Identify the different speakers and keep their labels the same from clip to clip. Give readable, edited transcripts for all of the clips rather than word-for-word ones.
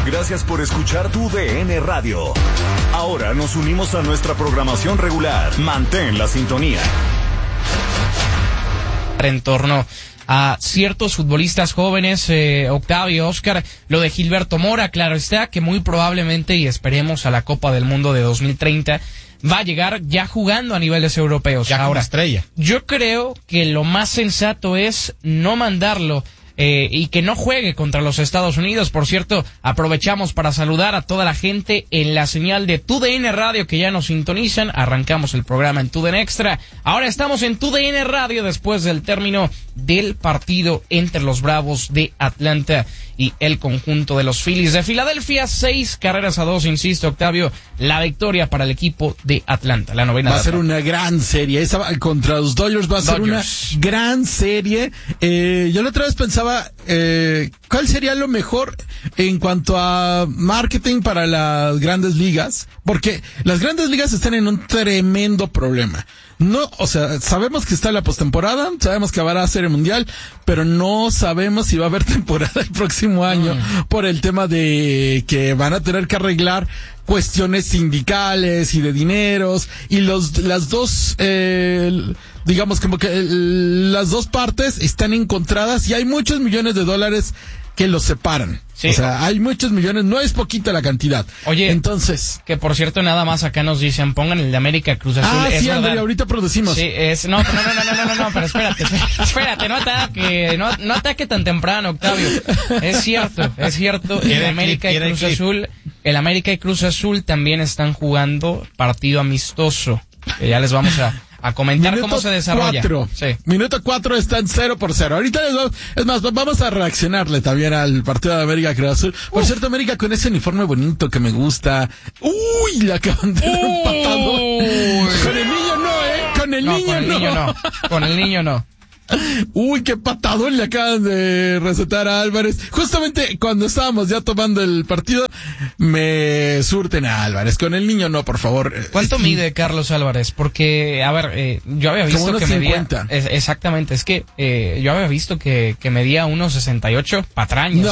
Speaker 1: Gracias por escuchar tu DN Radio. Ahora nos unimos a nuestra programación regular. Mantén la sintonía.
Speaker 2: En torno a ciertos futbolistas jóvenes, Octavio, Oscar, lo de Gilberto Mora, claro está, que muy probablemente, y esperemos a la Copa del Mundo de 2030, va a llegar ya jugando a niveles europeos.
Speaker 3: Ya ahora estrella.
Speaker 2: Yo creo que lo más sensato es no mandarlo y que no juegue contra los Estados Unidos. Por cierto, aprovechamos para saludar a toda la gente en la señal de TUDN Radio que ya nos sintonizan. Arrancamos el programa en TUDN Extra. Ahora estamos en TUDN Radio después del término del partido entre los Bravos de Atlanta y el conjunto de los Phillies de Filadelfia. 6-2, insisto, Octavio, la victoria para el equipo de Atlanta. La novena.
Speaker 4: Va a ser una gran serie. Esa contra los Dodgers va a ser una gran serie. Yo la otra vez pensaba, ¿cuál sería lo mejor en cuanto a marketing para las grandes ligas? Porque las grandes ligas están en un tremendo problema. No, o sea, sabemos que está la postemporada, sabemos que habrá serie mundial, pero no sabemos si va a haber temporada el próximo año por el tema de que van a tener que arreglar cuestiones sindicales y de dineros, y las dos, digamos como que las dos partes están encontradas y hay muchos millones de dólares que los separan. Sí. O sea, hay muchos millones, no es poquita la cantidad.
Speaker 2: Oye,
Speaker 4: entonces,
Speaker 2: que por cierto, nada más acá nos dicen, pongan el de América Cruz Azul.
Speaker 4: Ah, sí, André, ahorita producimos.
Speaker 2: Sí, no, pero espérate, no ataque tan temprano, Octavio. Es cierto, el América y Cruz Azul también están jugando partido amistoso. Ya les vamos a comentar minuto cómo se desarrolla.
Speaker 4: Minuto 4 están 0-0. Ahorita vamos a reaccionarle también al partido de América Cruz Azul. Por cierto, América con ese uniforme bonito que me gusta. Uy, le acaban de empatado. Con el niño no, Con el niño no. Uy, qué patadón le acaban de recetar a Álvarez. Justamente cuando estábamos ya tomando el partido, me surten a Álvarez. Con el niño no, por favor.
Speaker 2: ¿Cuánto mide Carlos Álvarez? Porque, a ver, yo había visto que
Speaker 4: 50.
Speaker 2: medía... exactamente, es que yo había visto que medía 1.68. Patrañas.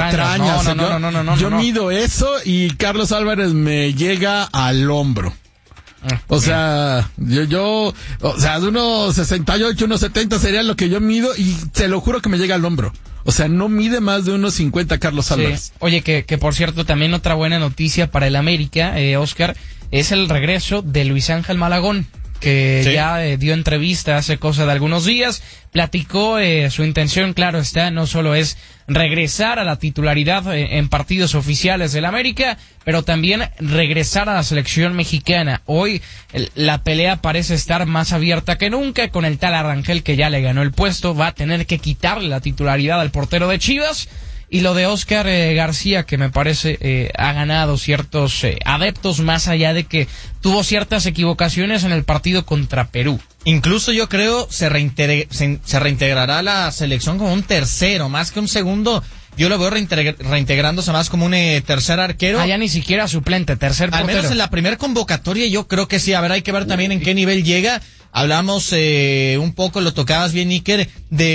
Speaker 2: No.
Speaker 4: Yo mido eso y Carlos Álvarez me llega al hombro. O sea, yo de 1.68, 1.70 sería lo que yo mido y te lo juro que me llega al hombro. O sea, no mide más de 1.50 Carlos Álvarez.
Speaker 2: Sí. Oye, que por cierto, también otra buena noticia para el América, Oscar, es el regreso de Luis Ángel Malagón, que ya dio entrevista hace cosa de algunos días, platicó su intención, claro está, no solo es regresar a la titularidad en partidos oficiales del América, pero también regresar a la selección mexicana. Hoy la pelea parece estar más abierta que nunca con el tal Arrangel, que ya le ganó el puesto, va a tener que quitarle la titularidad al portero de Chivas. Y lo de Oscar García, que me parece ha ganado ciertos adeptos, más allá de que tuvo ciertas equivocaciones en el partido contra Perú.
Speaker 3: Incluso yo creo se reintegrará la selección como un tercero, más que un segundo. Yo lo veo reintegrándose más como un tercer arquero.
Speaker 2: Ya ni siquiera suplente, tercer portero.
Speaker 3: Al menos en la primera convocatoria yo creo que sí. A ver, hay que ver también en qué nivel llega. Hablamos un poco, lo tocabas bien, Iker,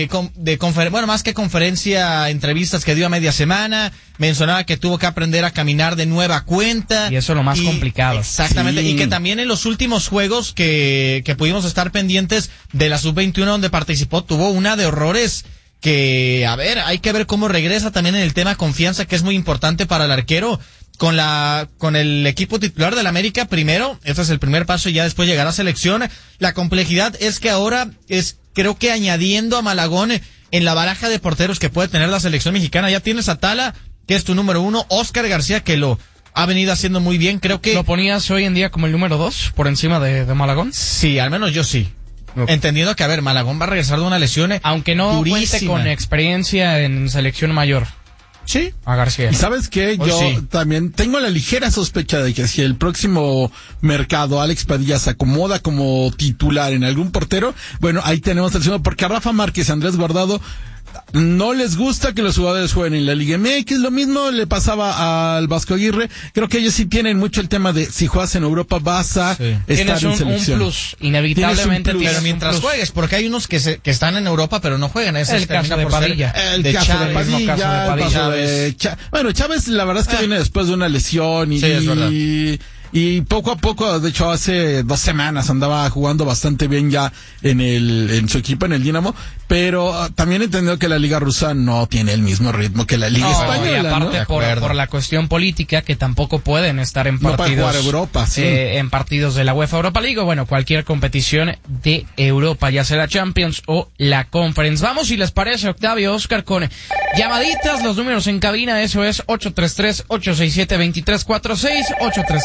Speaker 3: más que conferencia, entrevistas que dio a media semana. Mencionaba que tuvo que aprender a caminar de nueva cuenta.
Speaker 2: Y eso es lo más complicado.
Speaker 3: Exactamente.
Speaker 4: Sí.
Speaker 3: Y que también en los últimos juegos que pudimos estar pendientes de la Sub-21 donde participó, tuvo una de horrores que, a ver, hay que ver cómo regresa también en el tema confianza, que es muy importante para el arquero. Con el equipo titular del América primero, este es el primer paso y ya después llegará a selección. La complejidad es que ahora creo que añadiendo a Malagón en la baraja de porteros que puede tener la selección mexicana, ya tienes a Tala, que es tu número 1, Oscar García, que lo ha venido haciendo muy bien, creo que...
Speaker 2: ¿Lo ponías hoy en día como el número 2 por encima de Malagón?
Speaker 3: Sí, al menos yo sí. Okay. Entendiendo que, a ver, Malagón va a regresar de una lesión
Speaker 2: aunque no
Speaker 3: durísima.
Speaker 2: Cuente con experiencia en selección mayor.
Speaker 4: Sí.
Speaker 2: A García.
Speaker 4: ¿Y sabes qué? Yo también tengo la ligera sospecha de que si el próximo mercado Alex Padilla se acomoda como titular en algún portero, bueno, ahí tenemos el segundo, porque a Rafa Márquez y Andrés Guardado no les gusta que los jugadores jueguen en la Liga MX. Lo mismo le pasaba al Vasco Aguirre. Creo que ellos sí tienen mucho el tema de si juegas en Europa vas a estar en selección.
Speaker 2: Un plus, inevitablemente.
Speaker 3: Pero mientras juegues, porque hay unos que están en Europa pero no juegan. Ese
Speaker 2: el caso de Padilla.
Speaker 4: El caso de Padilla. Bueno, Chávez la verdad es que viene después de una lesión
Speaker 3: sí, es verdad.
Speaker 4: Y poco a poco, de hecho hace 2 semanas andaba jugando bastante bien ya en su equipo, en el Dinamo, pero también entendió que la Liga Rusa no tiene el mismo ritmo que la Liga Española,
Speaker 2: y aparte,
Speaker 4: ¿no?
Speaker 2: por la cuestión política, que tampoco pueden estar en partidos,
Speaker 4: no jugar Europa, sí.
Speaker 2: En partidos de la UEFA Europa League, o bueno, cualquier competición de Europa, ya sea la Champions o la Conference. Vamos, si les parece, Octavio, Oscar, con llamaditas, los números en cabina, eso es 833-867-2346,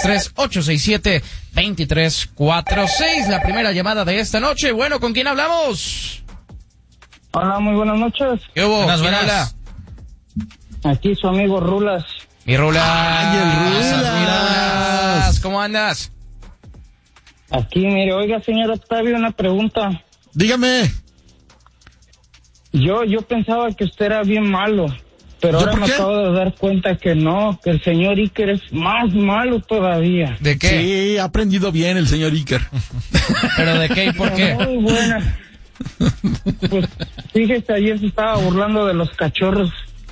Speaker 2: 833-867-2346, la primera llamada de esta noche. Bueno, ¿con quién hablamos?
Speaker 5: Hola, muy buenas noches.
Speaker 2: ¿Qué hubo? ¿Quién habla?
Speaker 5: Aquí su amigo Rulas.
Speaker 2: Mi Rulas.
Speaker 4: ¡Ay, el Rulas!
Speaker 2: ¿Cómo andas?
Speaker 5: Aquí, mire, oiga, señor Octavio, una pregunta.
Speaker 4: Dígame.
Speaker 5: Yo pensaba que usted era bien malo, pero ahora me acabo de dar cuenta que no, que el señor Iker es más malo todavía.
Speaker 2: ¿De qué?
Speaker 4: Sí, ha aprendido bien el señor Iker.
Speaker 2: ¿Pero de qué y por qué?
Speaker 5: Muy buena. Pues fíjese, ayer se estaba burlando de los cachorros.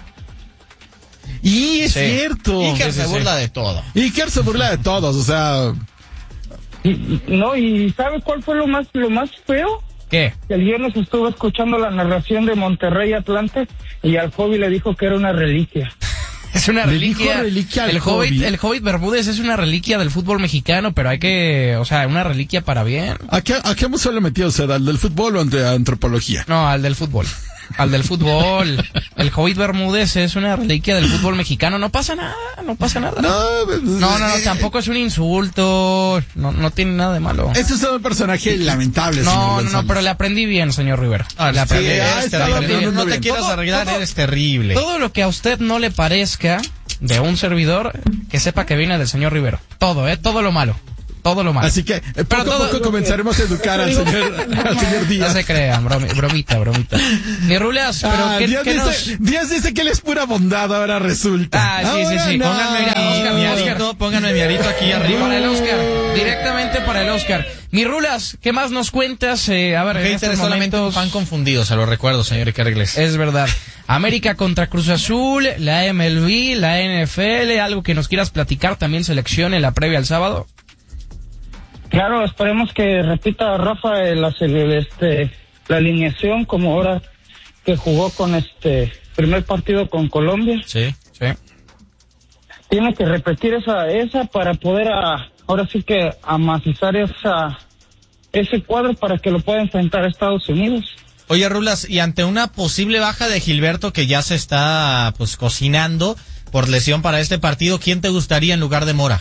Speaker 4: Y es cierto.
Speaker 3: Iker se burla de todo.
Speaker 4: Iker se burla de todos, o sea.
Speaker 5: No, y ¿sabe cuál fue lo más feo?
Speaker 2: ¿Qué?
Speaker 5: El viernes estuve escuchando la narración de Monterrey Atlante y al Hobbit le dijo que era una reliquia.
Speaker 2: Es una reliquia. El Hobbit Bermúdez es una reliquia del fútbol mexicano, pero una reliquia para bien.
Speaker 4: ¿A qué museo le metió usted? ¿Al del fútbol o a antropología?
Speaker 2: No, al del fútbol. Al del fútbol. El Hobbit Bermúdez es una reliquia del fútbol mexicano. No pasa nada. No, tampoco es un insulto. No tiene nada de malo.
Speaker 4: Este es un personaje lamentable,
Speaker 2: No, pero le aprendí bien, señor Rivera.
Speaker 3: No te quieras arreglar, eres terrible.
Speaker 2: Todo lo que a usted no le parezca de un servidor, que sepa que viene del señor Rivera. Todo lo malo. Todo lo malo.
Speaker 4: Así que poco a poco comenzaremos a educar al señor Díaz.
Speaker 2: No se crean, bromita. Ni Rulas, pero
Speaker 4: Díaz dice que él es pura bondad, ahora resulta.
Speaker 2: Sí.
Speaker 3: No. Pónganme mi arito aquí arriba.
Speaker 2: Para el Oscar, directamente para el Oscar. Mi Rulas, ¿qué más nos cuentas? A ver, en estos
Speaker 3: solamente
Speaker 2: momentos...
Speaker 3: un fan confundido, se lo recuerdo, señor Iker Iglesias.
Speaker 2: Es verdad. América contra Cruz Azul, la MLB, la NFL, algo que nos quieras platicar, también selección en la previa al sábado.
Speaker 5: Claro, esperemos que repita Rafa la alineación como ahora que jugó con primer partido con Colombia.
Speaker 3: Sí.
Speaker 5: Tiene que repetir esa para poder ahora sí que amacizar ese cuadro para que lo pueda enfrentar a Estados Unidos.
Speaker 3: Oye, Rulas, y ante una posible baja de Gilberto que ya se está cocinando por lesión para este partido, ¿quién te gustaría en lugar de Mora?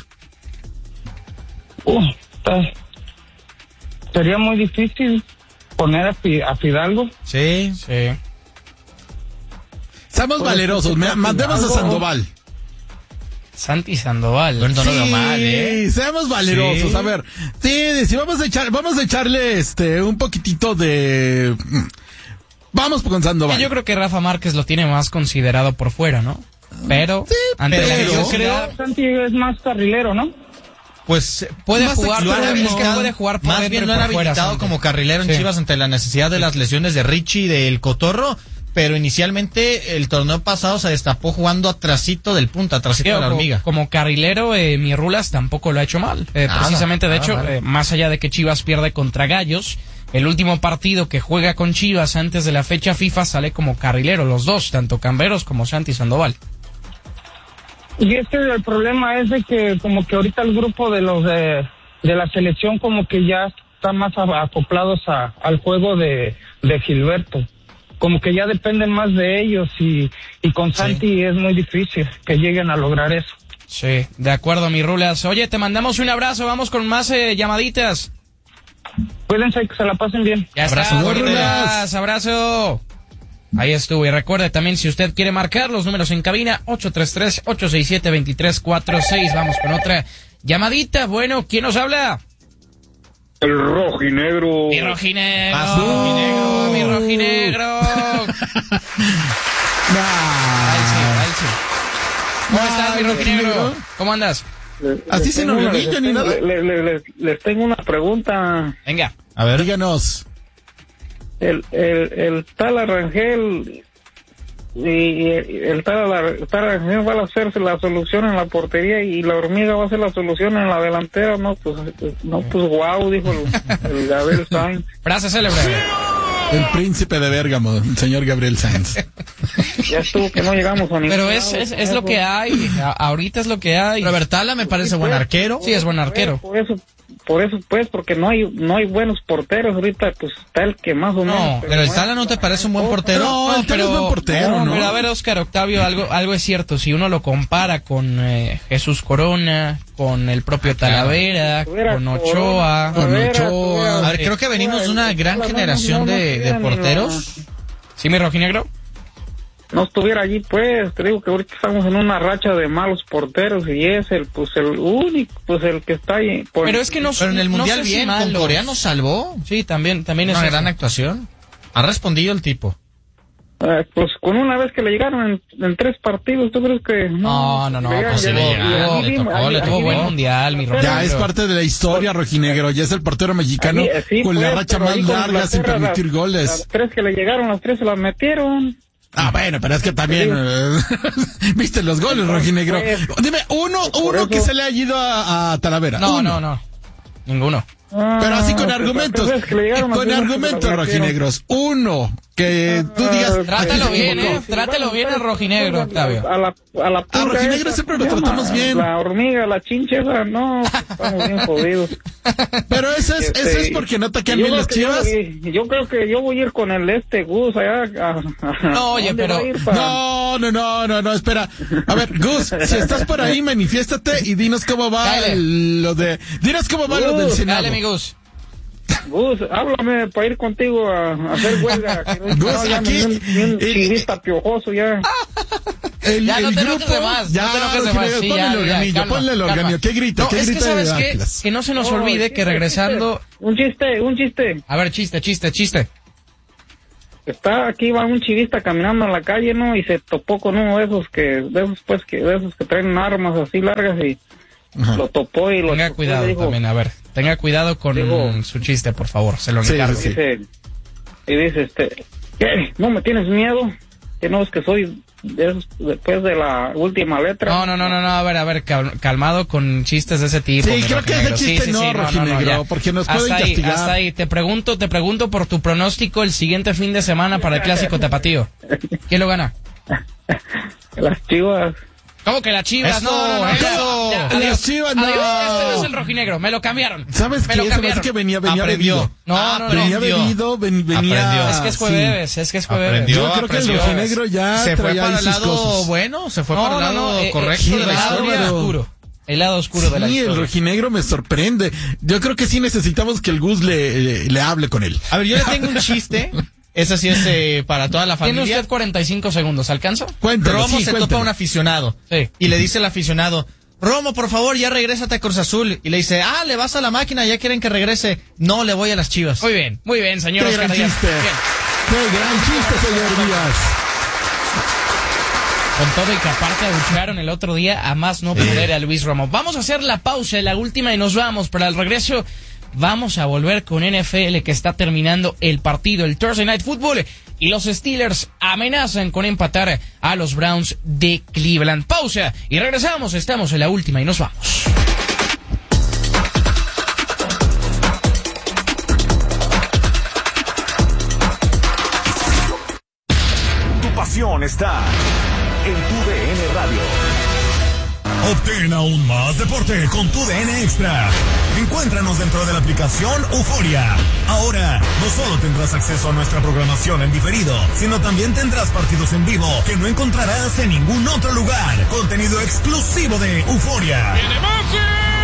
Speaker 5: Sería muy difícil poner a Fidalgo.
Speaker 3: Sí.
Speaker 4: Seamos valerosos, mandemos a Sandoval.
Speaker 2: Santi Sandoval.
Speaker 3: No lo veo mal,
Speaker 4: seamos valerosos. Sí. A ver, sí, vamos a echarle un poquitito de... Vamos con Sandoval.
Speaker 2: Yo creo que Rafa Márquez lo tiene más considerado por fuera, ¿no? Pero,
Speaker 5: yo creo Santi es más carrilero, ¿no?
Speaker 3: Pues
Speaker 2: puede jugar, puede jugar por
Speaker 3: más bien lo han habilitado como carrilero en Chivas ante la necesidad de las lesiones de Richie y del Cotorro, pero inicialmente el torneo pasado se destapó jugando atrasito del punta, atrasito de la hormiga.
Speaker 2: Como carrilero, mi Rulas tampoco lo ha hecho mal. Precisamente, de hecho, más allá de que Chivas pierde contra Gallos, el último partido que juega con Chivas antes de la fecha FIFA sale como carrilero, los dos, tanto Camberos como Santi Sandoval.
Speaker 5: Y es que el problema es de que como que ahorita el grupo de los de la selección como que ya está más acoplados al juego de Gilberto. Como que ya dependen más de ellos y con Santi es muy difícil que lleguen a lograr eso.
Speaker 2: Sí, de acuerdo, mi Rulas. Oye, te mandamos un abrazo, vamos con más llamaditas.
Speaker 5: Cuídense, que se la pasen bien.
Speaker 2: Ya está, Rulas, abrazo. Ahí estuvo, y recuerde también, si usted quiere marcar los números en cabina, 833-867-2346. Vamos con otra llamadita. Bueno, ¿quién nos habla?
Speaker 6: El rojinegro.
Speaker 2: Mi rojinegro. Ahí sí. ¿Cómo estás, mi rojinegro? ¿Cómo andas?
Speaker 4: Así se nos reunió ni nada.
Speaker 5: Les tengo una pregunta.
Speaker 2: Venga.
Speaker 4: A ver, díganos.
Speaker 5: El tal Arrangel y el tal Arrangel va a hacerse la solución en la portería y la Hormiga va a hacer la solución en la delantera. No, pues wow, dijo el Gabriel Sainz.
Speaker 2: Frase célebre.
Speaker 4: El príncipe de Bérgamo, el señor Gabriel Sainz.
Speaker 5: Ya estuvo que no llegamos a ningún
Speaker 2: Pero
Speaker 5: lado.
Speaker 2: es lo que hay. Ahorita es lo que hay.
Speaker 3: Robert Tala me parece buen arquero.
Speaker 2: Sí, es buen arquero.
Speaker 5: Por eso pues, porque no hay buenos porteros ahorita, pues está el que más o menos.
Speaker 3: No, pero el Tala no te parece un buen portero.
Speaker 4: No, el Tala es buen portero, ¿no?
Speaker 2: Pero a ver, Oscar Octavio, algo es cierto. Si uno lo compara con Jesús Corona, con el propio Talavera, con Ochoa.
Speaker 3: A ver, creo que venimos de una gran generación de porteros.
Speaker 2: ¿Sí, mi rojinegro?
Speaker 5: No estuviera allí, pues, te digo que ahorita estamos en una racha de malos porteros y es el único, pues el que está ahí.
Speaker 2: Pero es que no.
Speaker 3: Pero en el Mundial
Speaker 2: sé si
Speaker 3: bien, con Corea nos salvó.
Speaker 2: Sí, también es
Speaker 3: una
Speaker 2: eso.
Speaker 3: gran actuación. Ha respondido el tipo.
Speaker 5: Pues con una vez que le llegaron en 3 partidos, ¿tú crees que
Speaker 2: no? Pues sí le tocó buen mundial, mi rojinegro.
Speaker 4: Ya es parte de la historia, rojinegro. Ya es el portero mexicano con la racha más larga sin permitir goles.
Speaker 5: Las 3 que le llegaron, las 3 se las metieron.
Speaker 4: Ah, bueno, pero es que también viste los goles, rojinegro. Dime, uno que se le haya ido a Talavera.
Speaker 2: No, ninguno.
Speaker 4: Pero así con argumentos. Con argumentos, rojinegros. Uno que tú digas.
Speaker 2: Trátalo bien, trátalo bien el rojinegro, Octavio.
Speaker 5: A
Speaker 4: rojinegro siempre lo tratamos bien.
Speaker 5: La Hormiga, la Chincha, esa, no, estamos bien jodidos.
Speaker 4: Pero eso es porque no te quedan bien las Chivas.
Speaker 5: Yo creo que yo voy a ir con el Gus allá.
Speaker 2: No, oye, pero.
Speaker 4: No, espera. A ver, Gus, si estás por ahí, manifiéstate y dinos cómo va dinos cómo va lo del Senado.
Speaker 2: Dale, mi Gus.
Speaker 5: Gus, háblame para ir contigo a hacer huelga.
Speaker 4: Gus, aquí.
Speaker 5: Un chivista piojoso ya.
Speaker 2: Ya no te enojes de más.
Speaker 4: Ponle el organillo. ¿Qué grita?
Speaker 2: No, es que sabes qué, que no se nos olvide que regresando.
Speaker 5: Un chiste.
Speaker 2: A ver, chiste.
Speaker 5: Está aquí, va un chivista caminando en la calle, ¿no? Y se topó con uno de esos que traen armas así largas y lo topó y lo.
Speaker 2: Tenga cuidado también, a ver. Tenga cuidado con su chiste, por favor. Se lo encargo.
Speaker 4: Sí.
Speaker 5: Dice, ¿qué? ¿No me tienes miedo? Que no es que soy después de la última letra.
Speaker 2: No, a ver, calmado con chistes de ese tipo.
Speaker 4: Sí, creo que ese chiste rojinegro, porque nos pueden castigar.
Speaker 2: Hasta ahí, te pregunto por tu pronóstico el siguiente fin de semana para el Clásico Tapatío. ¿Quién lo gana?
Speaker 5: Las Chivas.
Speaker 2: ¿Cómo que las Chivas?
Speaker 3: Eso.
Speaker 2: Las
Speaker 4: Chivas, no.
Speaker 2: Adiós, este no es el rojinegro, me lo cambiaron.
Speaker 4: ¿Sabes qué? Es que venía bebido. Venía bebido, venía.
Speaker 2: Es que es jueves.
Speaker 4: Yo creo que el rojinegro ya
Speaker 3: se fue para el lado
Speaker 4: cosas.
Speaker 3: bueno, se fue para el lado correcto de la historia.
Speaker 2: El lado oscuro de la historia.
Speaker 4: Sí, el rojinegro me sorprende. Yo creo que sí necesitamos que el Gus le hable con él.
Speaker 3: A ver, yo le tengo un chiste. Ese sí es para toda la familia.
Speaker 2: Tiene usted 45 segundos, ¿alcanza?
Speaker 3: Romo se topa a un aficionado.
Speaker 2: Sí.
Speaker 3: Y le dice el aficionado, Romo, por favor, ya regrésate a Cruz Azul. Y le dice, le vas a la máquina, ya quieren que regrese. No, le voy a las Chivas.
Speaker 2: Muy bien, señor
Speaker 4: Oscar. Qué gran chiste, señor Díaz.
Speaker 2: Con todo y que aparte abuchearon el otro día a más no poder a Luis Romo. Vamos a hacer la pausa, la última, y nos vamos. Pero al regreso vamos a volver con NFL, que está terminando el partido, el Thursday Night Football, y los Steelers amenazan con empatar a los Browns de Cleveland. Pausa y regresamos, estamos en la última y nos vamos.
Speaker 1: Tu pasión está en tu DN Radio.
Speaker 6: Obtén aún más deporte con tu DN Extra. Encuéntranos dentro de la aplicación Euforia. Ahora, no solo tendrás acceso a nuestra programación en diferido, sino también tendrás partidos en vivo que no encontrarás en ningún otro lugar. Contenido exclusivo de Euforia.
Speaker 7: ¡Viene Messi!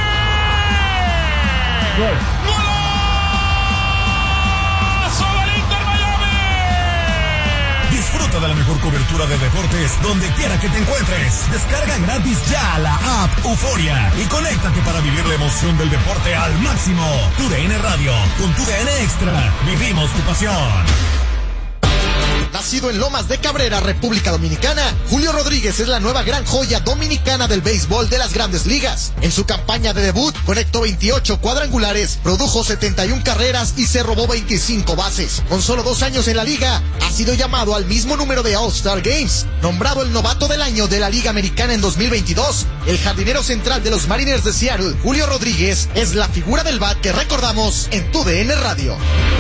Speaker 6: Disfruta de la mejor cobertura de deportes donde quiera que te encuentres. Descarga gratis ya la app Euforia y conéctate para vivir la emoción del deporte al máximo. Tu DN Radio, con tu DN Extra, vivimos tu pasión.
Speaker 7: nacido en Lomas de Cabrera, República Dominicana, Julio Rodríguez es la nueva gran joya dominicana del béisbol de las Grandes Ligas. En su campaña de debut, conectó 28 cuadrangulares, produjo 71 carreras y se robó 25 bases. Con solo 2 años en la liga, ha sido llamado al mismo número de All-Star Games. Nombrado el novato del año de la Liga Americana en 2022, el jardinero central de los Mariners de Seattle, Julio Rodríguez, es la figura del bat que recordamos en TUDN Radio.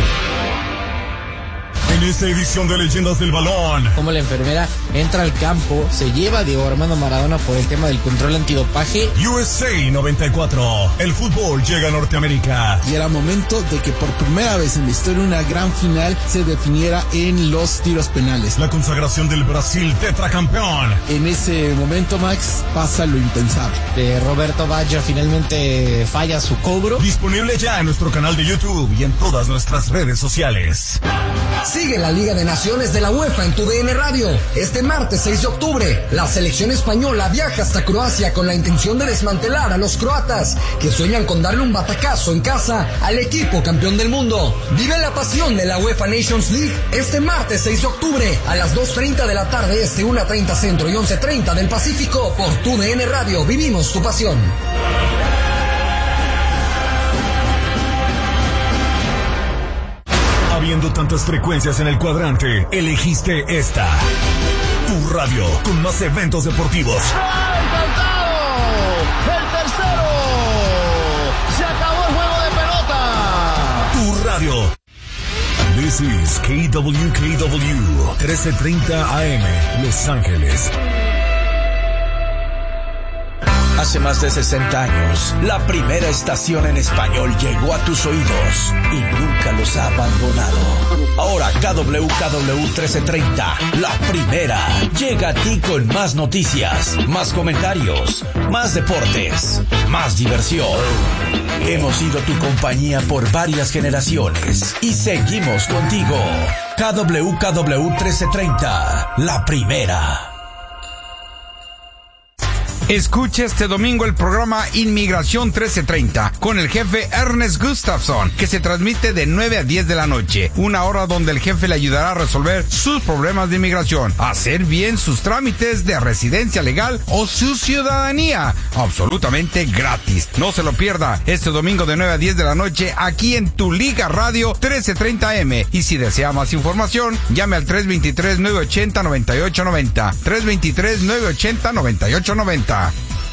Speaker 6: En esta edición de Leyendas del Balón,
Speaker 8: como la enfermera entra al campo, se lleva a Diego Armando Maradona por el tema del control antidopaje.
Speaker 6: USA 94, el fútbol llega a Norteamérica.
Speaker 4: Y era momento de que por primera vez en la historia una gran final se definiera en los tiros penales.
Speaker 6: La consagración del Brasil tetracampeón.
Speaker 4: En ese momento, Max, pasa lo impensable.
Speaker 8: Roberto Baggio finalmente falla su cobro.
Speaker 6: Disponible ya en nuestro canal de YouTube y en todas nuestras redes sociales.
Speaker 9: Sigue la Liga de Naciones de la UEFA en TUDN Radio. Este martes 6 de octubre, la selección española viaja hasta Croacia con la intención de desmantelar a los croatas, que sueñan con darle un batacazo en casa al equipo campeón del mundo. Vive la pasión de la UEFA Nations League este martes 6 de octubre a las 2:30 de la tarde este, 1:30 centro y 11:30 del Pacífico por TUDN Radio. Vivimos tu pasión.
Speaker 6: Habiendo tantas frecuencias en el cuadrante, elegiste esta. Tu radio con más eventos deportivos.
Speaker 10: ¡El tercero! ¡Se acabó el juego de pelota!
Speaker 6: Tu radio. This is KWKW 1330 AM, Los Ángeles.
Speaker 11: Hace más de 60 años, la primera estación en español llegó a tus oídos y nunca los ha abandonado. Ahora KWKW 1330, la primera, llega a ti con más noticias, más comentarios, más deportes, más diversión. Hemos sido tu compañía por varias generaciones y seguimos contigo. KWKW 1330, la primera.
Speaker 12: Escucha este domingo el programa Inmigración 1330 con el jefe Ernest Gustafson, que se transmite de 9 a 10 de la noche. Una hora donde el jefe le ayudará a resolver sus problemas de inmigración, a hacer bien sus trámites de residencia legal o su ciudadanía. Absolutamente gratis. No se lo pierda este domingo de 9 a 10 de la noche aquí en Tu Liga Radio 1330M. Y si desea más información, llame al 323-980-9890. 323-980-9890.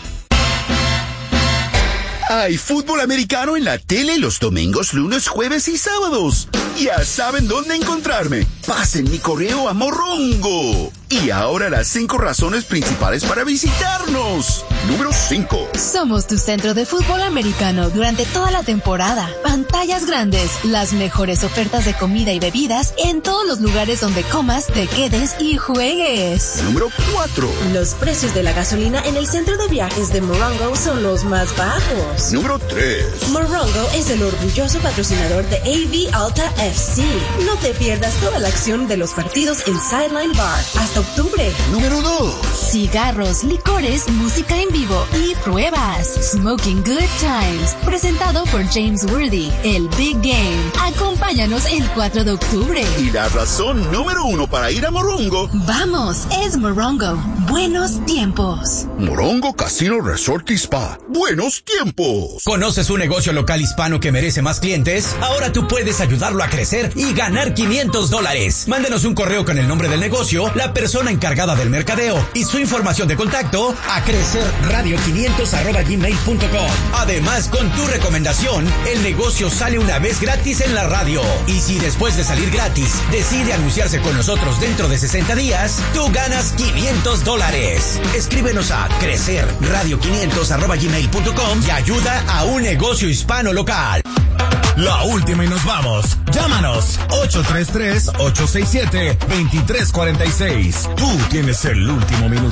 Speaker 13: Hay fútbol americano en la tele los domingos, lunes, jueves y sábados. Ya saben dónde encontrarme. Pasen mi correo a Morongo. Y ahora las 5 razones principales para visitarnos. Número 5.
Speaker 14: Somos tu centro de fútbol americano durante toda la temporada. Pantallas grandes, las mejores ofertas de comida y bebidas en todos los lugares donde comas, te quedes y juegues.
Speaker 13: Número 4.
Speaker 15: Los precios de la gasolina en el centro de viajes de Morongo son los más bajos.
Speaker 13: Número 3.
Speaker 15: Morongo es el orgulloso patrocinador de AV Alta FC. No te pierdas toda la acción de los partidos en Sideline Bar hasta octubre.
Speaker 13: Número 2.
Speaker 14: Cigarros, licores, música en vivo y pruebas. Smoking Good Times. Presentado por James Worthy, el Big Game. Acompáñanos el 4 de octubre.
Speaker 13: Y la razón número 1 para ir a Morongo.
Speaker 14: Vamos, es Morongo. Buenos tiempos.
Speaker 13: Morongo Casino Resort y Spa. Buenos tiempos.
Speaker 11: ¿Conoces un negocio local hispano que merece más clientes? Ahora tú puedes ayudarlo a crecer y ganar $500. Mándenos un correo con el nombre del negocio, la persona encargada del mercadeo y su información de contacto a crecerradio500@gmail.com. Además, con tu recomendación, el negocio sale una vez gratis en la radio. Y si después de salir gratis decide anunciarse con nosotros dentro de 60 días, tú ganas $500. Escríbenos a crecerradio500@gmail.com y ayuda a un negocio hispano local.
Speaker 6: La última y nos vamos. Llámanos 833-867-2346. Tú tienes el último minuto.